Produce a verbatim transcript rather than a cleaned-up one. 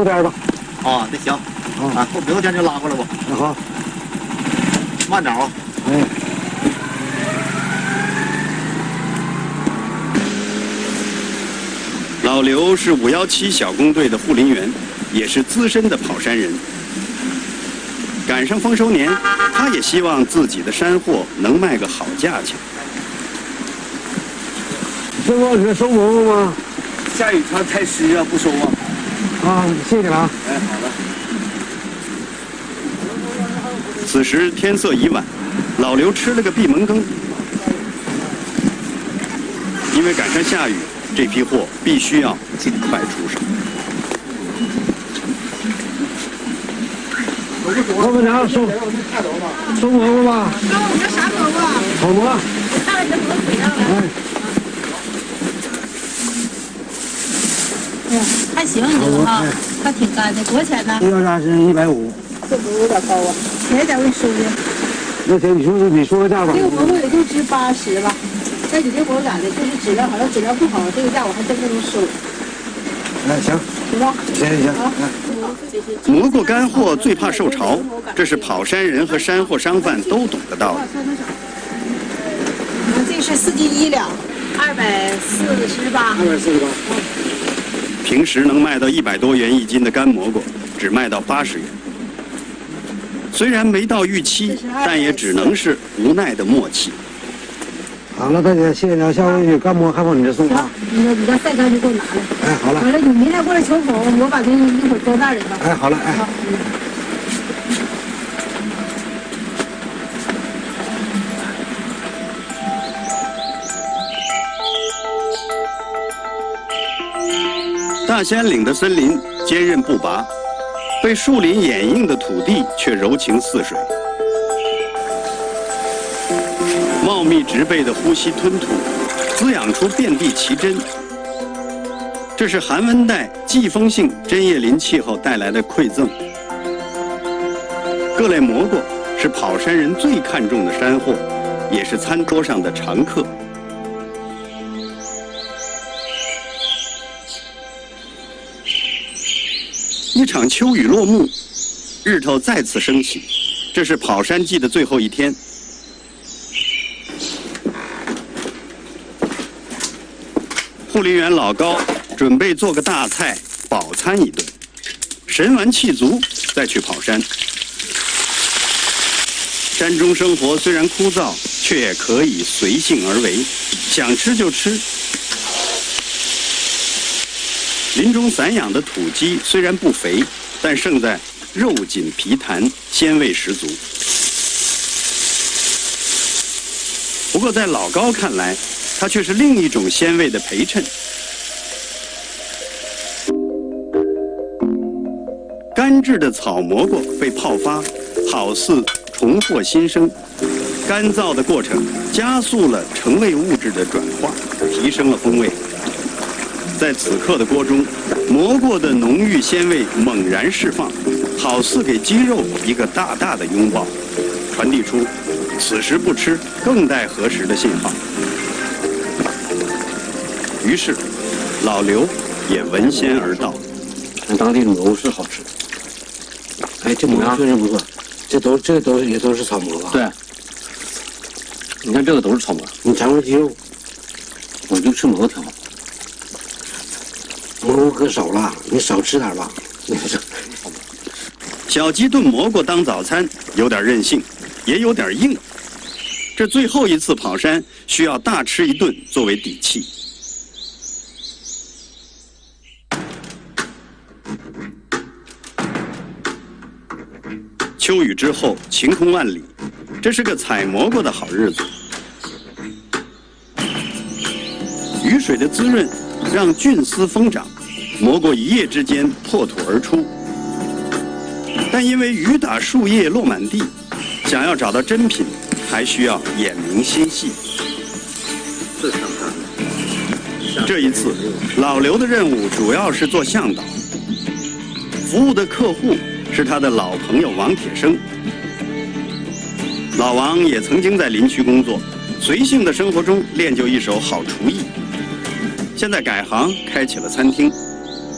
点吧。 啊，那行，啊，我明天就拉过来吧。 那好， 慢点啊。 哎。 老刘是五幺七小工队的护林员，也是资深的跑山人。赶上丰收年，他也希望自己的山货能卖个好价钱。 师傅，你收蘑菇吗？ 下雨天太湿啊，不收啊。 啊，谢谢你了啊。 哎，好的。 此时天色已晚，老刘吃了个闭门羹。因为赶上下雨，这批货必须要尽快出手。 老板娘收收蘑菇吧。 收我们啥蘑菇啊？ 草蘑。 我看看这蘑菇腿上了。 哎。 哎呀，还行，你这个哈，还挺干的，多少钱呢？ 这要价是一百五。 这蘑菇有点高啊，便宜点我给你收的。 那行，你说你说个价吧。 这个蘑菇也就值八十吧。但你这蘑菇咋的？就是质量好像质量不好，这个价我还真不能收。 哎，行。 行吧。 行行行。哎。 蘑菇干货最怕受潮，这是跑山人和山货商贩都懂的道理。 这是四斤一两，二百四十八。 二百四十八。 平时能卖到一百多元一斤的干蘑菇，只卖到八十元。虽然没到预期，但也只能是无奈的默契。 好了，大姐，谢谢你，下回有干蘑还往你这送啊。 你那你家晒干就给我拿来。 哎，好了。 完了，你明天过来求口，我把这一会儿装袋里吧。 哎，好了，哎。 好。 大兴岭的森林坚韧不拔，被树林掩映的土地却柔情似水。茂密植被的呼吸吞吐，滋养出遍地奇珍。这是寒温带季风性针叶林气候带来的馈赠。各类蘑菇是跑山人最看重的山货，也是餐桌上的常客。一场秋雨落幕，日头再次升起，这是跑山季的最后一天。护林员老高准备做个大菜饱餐一顿，神完气足再去跑山。山中生活虽然枯燥，却也可以随性而为，想吃就吃。林中散养的土鸡虽然不肥，但胜在肉紧皮弹，鲜味十足。不过在老高看来，它却是另一种鲜味的陪衬。干制的草蘑菇被泡发，好似重获新生。干燥的过程加速了成味物质的转化，提升了风味。在此刻的锅中，蘑菇的浓郁鲜味猛然释放，好似给鸡肉一个大大的拥抱，传递出此时不吃更待何时的信号。于是，老刘也闻香而到。 咱当地的蘑菇是好吃。哎，这蘑菇确实不错，这都这都也都是草蘑吧？ 对。你看这个都是草蘑。 你尝尝鸡肉， 我就吃蘑菇挺好。 蘑菇可少了，你少吃点吧。 小鸡炖蘑菇当早餐，有点任性，也有点硬。这最后一次跑山，需要大吃一顿作为底气。秋雨之后，晴空万里，这是个采蘑菇的好日子。雨水的滋润让菌丝疯长，蘑菇一夜之间破土而出。但因为雨打树叶落满地，想要找到真品，还需要眼明心细。这一次，老刘的任务主要是做向导，服务的客户是他的老朋友王铁生。老王也曾经在林区工作，随性的生活中练就一手好厨艺。现在改行开起了餐厅。